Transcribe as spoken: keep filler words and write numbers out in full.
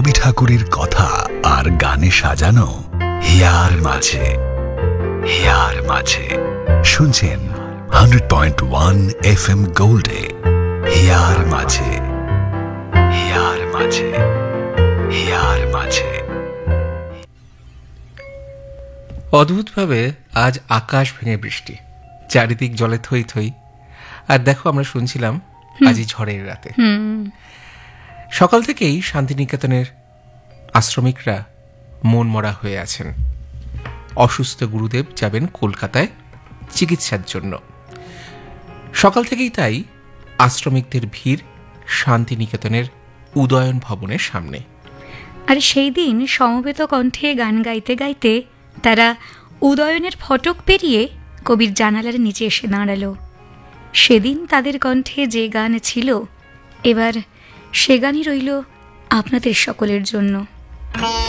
রবি ঠাকুরের কথা আর গানে সাজানো হিয়ার মাঝে হিয়ার মাঝে শুনছেন hundred point one F M গোল্ডে here মাঝে হিয়ার মাঝে হিয়ার মাঝে। অদ্ভুতভাবে আজ আকাশ ভেঙে বৃষ্টি, চারিদিক জলে থই থই। আর দেখো, আমরা শুনছিলাম আজই ঝড়ের রাতে। সকাল থেকেই শান্তিনিকেতনের আশ্রমিকরা মন মরা হয়ে আছেন। অসুস্থ গুরুদেব যাবেন কলকাতায় চিকিৎসার জন্য। সকাল থেকেই তাই আশ্রমিকদের ভিড় শান্তিনিকেতনের উদয়ন ভবনের সামনে। আর সেই দিন সমবেত কণ্ঠে গান গাইতে গাইতে তারা উদয়নের ফটক পেরিয়ে কবির জানালার নিচে এসে দাঁড়ালো। সেদিন তাদের কণ্ঠে যে গান ছিল, এবার সে গানই রইল আপনাদের সকলের জন্য।